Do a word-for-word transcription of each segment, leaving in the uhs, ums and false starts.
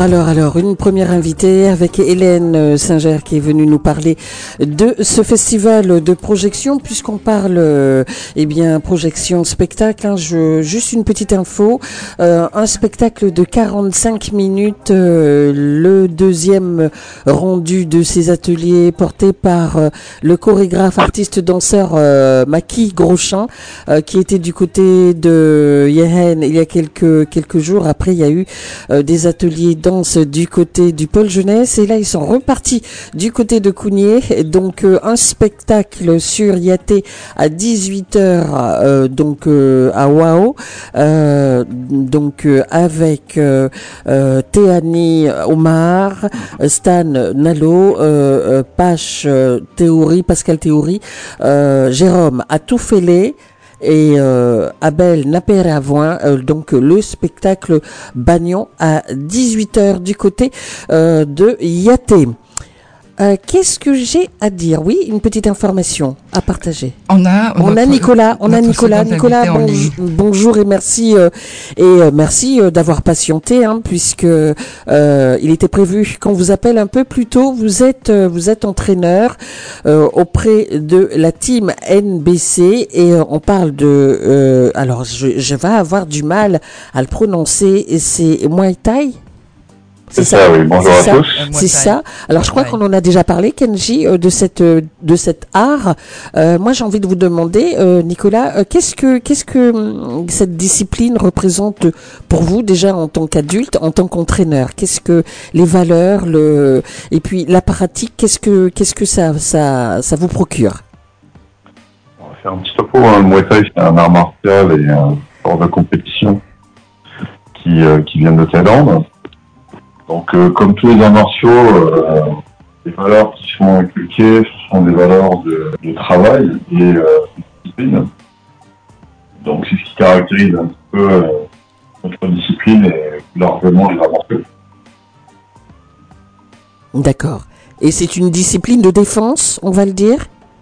Alors, alors, une première invitée avec Hélène Singer qui est venue nous parler de ce festival de projection, puisqu'on parle, euh, eh bien, projection spectacle. Hein, je, juste une petite info, euh, un spectacle de quarante-cinq minutes, euh, le deuxième rendu de ces ateliers porté par euh, le chorégraphe, artiste, danseur euh, Maki Grosjean, euh, qui était du côté de Yehen il y a quelques quelques jours. Après, il y a eu euh, des ateliers danse du côté du pôle jeunesse et là ils sont repartis du côté de Cougnier, donc euh, un spectacle sur Yaté à dix-huit heures euh, donc euh, à Wao, euh, donc euh, avec euh, euh, Théani Omar, Stan Nalo, euh, euh, Pache euh, Théorie, Pascal Théorie, euh, Jérôme Atoufélé et euh, Abel Napéravoin, euh, donc le spectacle Bagnon à dix-huit heures du côté euh, de Yaté. Euh, qu'est-ce que j'ai à dire? Oui, une petite information à partager. On a, on notre, a Nicolas, on a Nicolas, Nicolas, bonj- bonjour et merci euh, et euh, merci euh, d'avoir patienté, hein, puisque euh, il était prévu qu'on vous appelle un peu plus tôt. Vous êtes, euh, vous êtes entraîneur euh, auprès de la team N B C et euh, on parle de, euh, alors je, je vais avoir du mal à le prononcer. Et c'est Muay Thai. C'est ça, ça, oui. Bonjour à ça, tous. C'est ça. Alors, je crois qu'on en a déjà parlé, Kenji, euh, de cette euh, de cet art. Euh, moi, j'ai envie de vous demander, euh, Nicolas, euh, qu'est-ce que qu'est-ce que euh, cette discipline représente pour vous déjà en tant qu'adulte, en tant qu'entraîneur? Qu'est-ce que les valeurs, le et puis la pratique, qu'est-ce que qu'est-ce que ça ça ça vous procure? On va faire un petit topo. Hein. Le Muay Thai, c'est un art martial et un sport de compétition qui euh, qui vient de Thaïlande. Donc, euh, comme tous les arts martiaux, euh, les valeurs qui sont inculquées, ce sont des valeurs de, de travail et euh, de discipline. Donc, c'est ce qui caractérise un petit peu euh, notre discipline et largement les arts martiaux. D'accord. Et c'est une discipline de défense, on va le dire?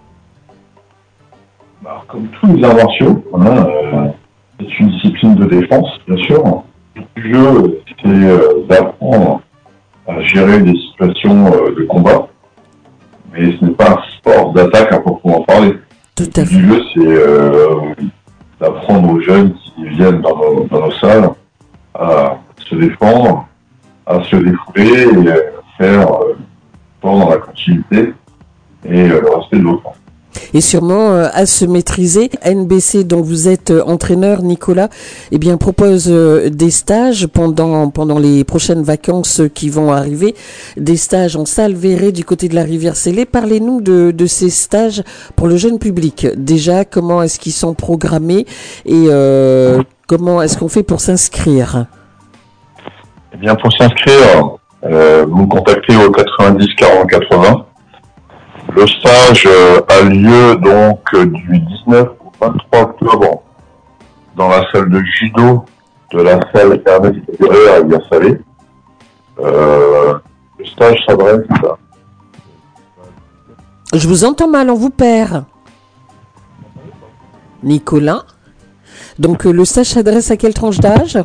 Bah, comme tous les arts martiaux, hein, euh, c'est une discipline de défense, bien sûr. Le jeu, c'est euh, d'apprendre à gérer des situations euh, de combat, mais ce n'est pas un sport d'attaque à proprement parler. Tout à fait. Le jeu, c'est euh, d'apprendre aux jeunes qui viennent dans nos, dans nos salles à se défendre, à se défouler et à faire euh, sport dans la continuité et euh, le respect de l'autre. Et sûrement euh, à se maîtriser. N B C, dont vous êtes euh, entraîneur, Nicolas, eh bien propose euh, des stages pendant pendant les prochaines vacances qui vont arriver, des stages en salle verrée du côté de la rivière Célé. Parlez-nous de de ces stages pour le jeune public. Déjà, comment est-ce qu'ils sont programmés et euh, comment est-ce qu'on fait pour s'inscrire? Eh bien, pour s'inscrire, euh, vous me contactez au quatre-vingt-dix quarante quatre-vingts. Le stage euh, a lieu donc euh, du dix-neuf au vingt-trois octobre dans la salle de judo de la salle Ernest Ferrer à Rivière-Salée. Euh, le stage s'adresse à... Je vous entends mal, on vous perd. Nicolas. Donc euh, le stage s'adresse à quelle tranche d'âge?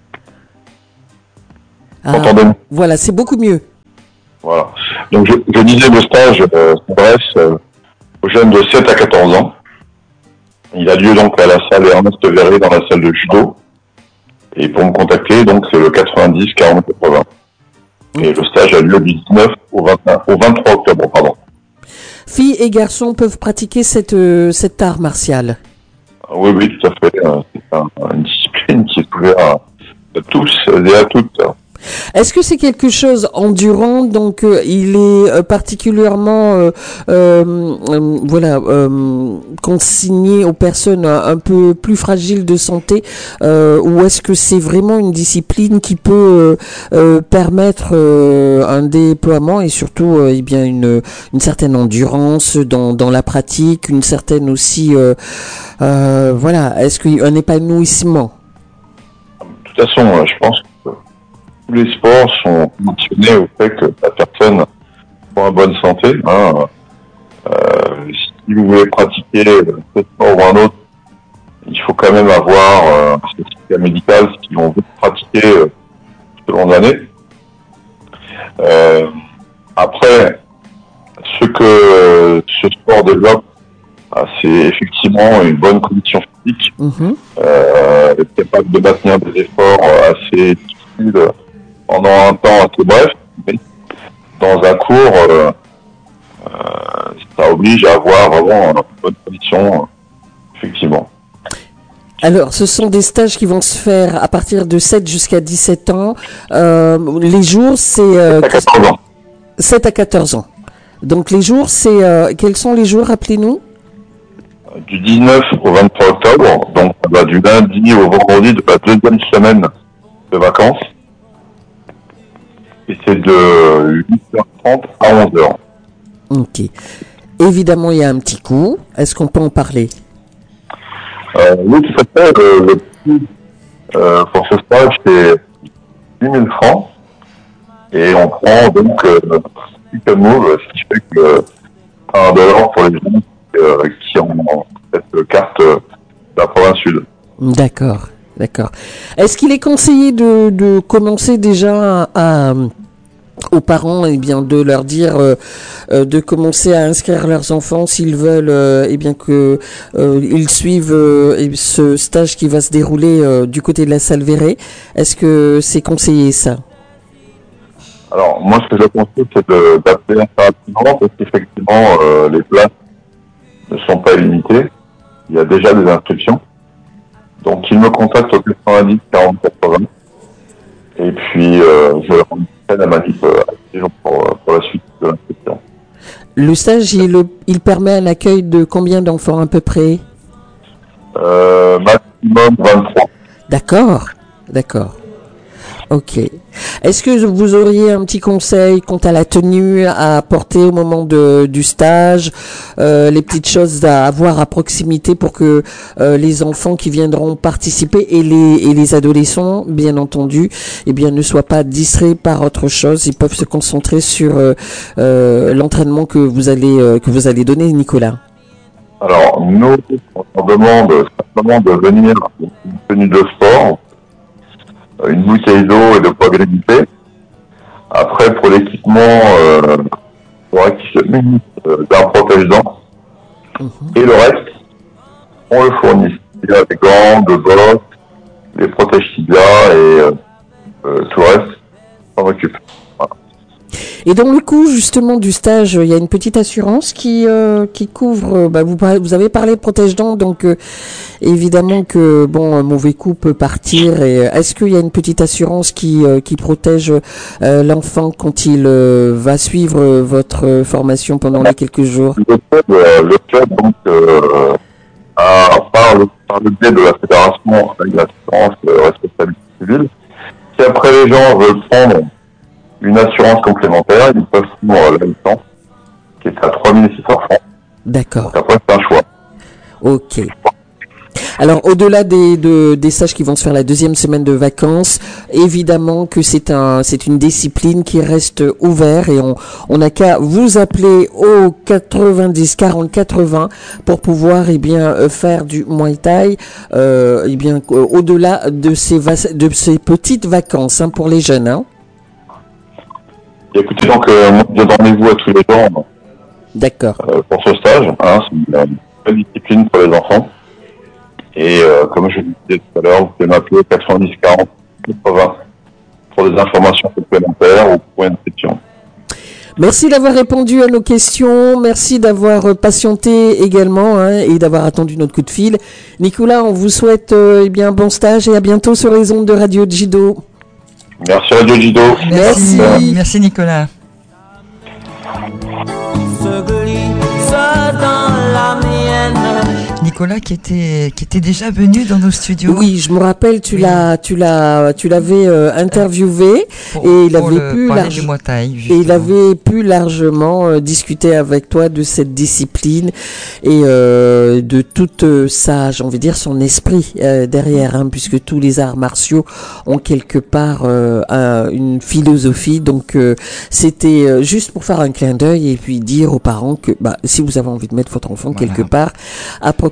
Ah, voilà, c'est beaucoup mieux. Voilà. Donc je, je disais, le stage euh, s'adresse euh, aux jeunes de sept à quatorze ans. Il a lieu donc à la salle Ernest Verret dans la salle de judo. Et pour me contacter, donc c'est le quatre-vingt-dix quarante quatre-vingts. Et le stage a lieu du dix-neuf au, vingt-un, au vingt-trois octobre, pardon. Filles et garçons peuvent pratiquer cette, euh, cet art martial. Oui, oui, tout à fait. C'est un, une discipline qui est ouverte à, à tous et à toutes. Est-ce que c'est quelque chose endurant, donc euh, il est euh, particulièrement euh, euh, euh, voilà euh, consigné aux personnes un, un peu plus fragiles de santé, euh, ou est-ce que c'est vraiment une discipline qui peut euh, euh, permettre euh, un déploiement et surtout euh, eh bien une une certaine endurance dans dans la pratique, une certaine aussi euh, euh, voilà, est-ce qu'il y a un épanouissement? De toute façon, je pense que tous les sports sont conditionnés au fait que la personne soit en bonne santé. Hein. Euh, si vous voulez pratiquer ce sport ou un autre, il faut quand même avoir euh, un certificat médical si on veut pratiquer euh, tout au long de l'année. Euh, après, ce que ce sport développe, ah, c'est effectivement une bonne condition physique, Mm-hmm. euh, être capable de maintenir des efforts assez difficiles pendant un temps assez bref, mais dans un cours, euh, euh, ça oblige à avoir vraiment une bonne condition, effectivement. Alors, ce sont des stages qui vont se faire à partir de sept jusqu'à dix-sept ans. Euh, les jours, c'est euh, À quatorze ans. sept à quatorze ans. Donc, les jours, c'est... Euh, quels sont les jours, rappelez-nous? Du dix-neuf au vingt-trois octobre, donc ça va du lundi au vendredi de la deuxième semaine de vacances. Et c'est de huit heures trente à onze heures. Ok. Évidemment, il y a un petit coût. Est-ce qu'on peut en parler? Euh, oui, tout à fait. Euh, le prix euh, pour ce stage, c'est dix mille francs. Et on prend donc euh, Ticket Move, ce qui fait que un dollar pour les gens euh, qui ont cette carte euh, de la province sud. D'accord, d'accord. Est-ce qu'il est conseillé de, de commencer déjà à, à- aux parents, eh bien, de leur dire euh, euh, de commencer à inscrire leurs enfants s'ils veulent, euh, eh bien que euh, ils suivent euh, ce stage qui va se dérouler euh, du côté de la Salveray. Est-ce que c'est conseillé ça? Alors, moi, ce que je conseille, c'est de- d'appeler assez rapidement parce qu'effectivement, euh, les places ne sont pas limitées. Il y a déjà des inscriptions. Donc, ils me contactent au quatre-vingt-dix quarante quatre-vingts. Et puis, euh, je leur fais la manip euh, assez long pour, euh, pour la suite de l'inscription. Le stage, il, il permet un accueil de combien d'enfants à peu près? Euh, maximum vingt-trois. D'accord, d'accord. Ok. Est-ce que vous auriez un petit conseil quant à la tenue à apporter au moment de, du stage, euh, les petites choses à avoir à proximité pour que euh, les enfants qui viendront participer et les, et les adolescents, bien entendu, eh bien, ne soient pas distraits par autre chose. Ils peuvent se concentrer sur euh, euh, l'entraînement que vous allez euh, que vous allez donner, Nicolas. Alors, nous, on leur demande simplement de venir avec une tenue de sport, une bouteille d'eau et de quoi gravité. Après, pour l'équipement, euh, il faudra qu'ils se munissent euh, d'un protège-dents. Et le reste, on le fournit. Il y a des gants, de bottes, les protèges tibia et euh, euh, tout le reste, on s'en occupe. Voilà. Et dans le coût justement du stage, il y a une petite assurance qui euh, qui couvre. euh, Bah, vous par- vous avez parlé de protège-dents, donc euh, évidemment que bon, un mauvais coup peut partir. Et euh, est-ce qu'il y a une petite assurance qui euh, qui protège euh, l'enfant quand il euh, va suivre euh, votre euh, formation pendant les quelques jours? Le club, euh, le club donc, euh, a, par, le, par le biais de la fédération avec l'assurance euh, responsabilité civile, si après les gens veulent prendre une assurance complémentaire, ils peuvent prendre la licence, qui est à trois mille six cents francs. D'accord. Donc après, c'est un choix. Ok. Alors, au-delà des, de, des stages qui vont se faire la deuxième semaine de vacances, évidemment que c'est un, c'est une discipline qui reste ouverte et on, on n'a qu'à vous appeler au quatre-vingt-dix quarante quatre-vingts pour pouvoir, eh bien, euh, faire du Muay Thai, euh, eh bien, euh, au-delà de ces, va- de ces petites vacances, hein, pour les jeunes, hein. Et écoutez, donc, euh, moi, je donne rendez-vous à tous les gens D'accord. euh, pour ce stage. Hein, c'est une, une belle discipline pour les enfants. Et euh, comme je le disais tout à l'heure, vous pouvez m'appeler au quatre-vingt-dix quarante quatre-vingts pour des informations complémentaires ou pour une inscription. Merci d'avoir répondu à nos questions. Merci d'avoir euh, patienté également, hein, et d'avoir attendu notre coup de fil. Nicolas, on vous souhaite euh, eh bien un bon stage et à bientôt sur les ondes de Radio Jido. Merci Radio Jido. Merci, Merci. merci Nicolas. se glisse dans la mienne. Nicolas qui était, qui était déjà venu dans nos studios. Oui, je me rappelle, tu Oui. l'as, tu l'as, tu l'avais euh, interviewé pour, et il pour avait le- pu parler large- du Muay Thai, et il justement. avait pu largement euh, discuter avec toi de cette discipline et euh, de toute euh, sa, j'ai envie de dire, son esprit euh, derrière, hein, puisque tous les arts martiaux ont quelque part euh, un- une philosophie. Donc euh, c'était euh, juste pour faire un clin d'œil et puis dire aux parents que bah, si vous avez envie de mettre votre enfant Voilà. quelque part à proximité,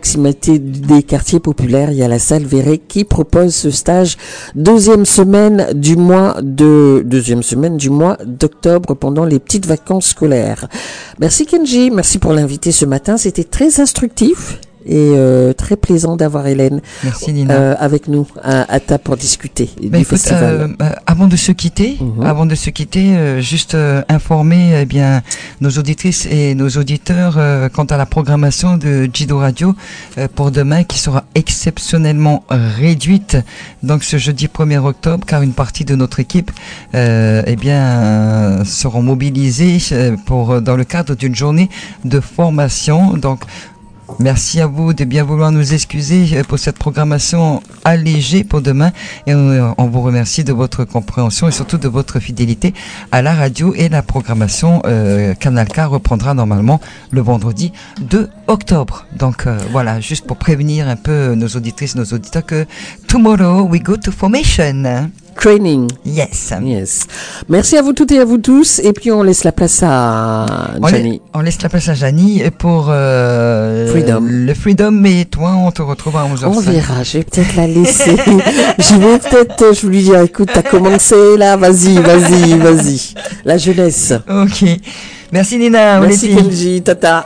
proximité des quartiers populaires. Il y a la salle Véret qui propose ce stage deuxième semaine du mois de deuxième semaine du mois d'octobre pendant les petites vacances scolaires. Merci Kenji, merci pour l'invité ce matin. C'était très instructif. Et euh, très plaisant d'avoir Hélène Merci, Nina. Euh, avec nous à, à table pour discuter Ben, du écoute, festival. Euh, avant de se quitter, Mhm. avant de se quitter, euh, juste euh, informer eh bien nos auditrices et nos auditeurs euh, quant à la programmation de Jido Radio euh, pour demain, qui sera exceptionnellement réduite. Donc ce jeudi premier octobre, car une partie de notre équipe euh, eh bien euh, seront mobilisés euh, pour dans le cadre d'une journée de formation. Donc merci à vous de bien vouloir nous excuser pour cette programmation allégée pour demain, et on, on vous remercie de votre compréhension et surtout de votre fidélité à la radio. Et la programmation euh, Canal K reprendra normalement le vendredi deux octobre. Donc euh, voilà, juste pour prévenir un peu nos auditrices, nos auditeurs que tomorrow we go to formation. Training. Yes. Yes. Merci à vous toutes et à vous tous. Et puis on laisse la place à On, Gianni. lai- on laisse la place à Janie pour euh, Freedom. le Freedom. Et toi, on te retrouve à onze heures cinq. On verra, je vais peut-être la laisser. Je vais peut-être, je vais lui dire, écoute, t'as commencé là, vas-y, vas-y, vas-y. La jeunesse. Ok. Merci Nina. Merci Olivier. Kenji, tata.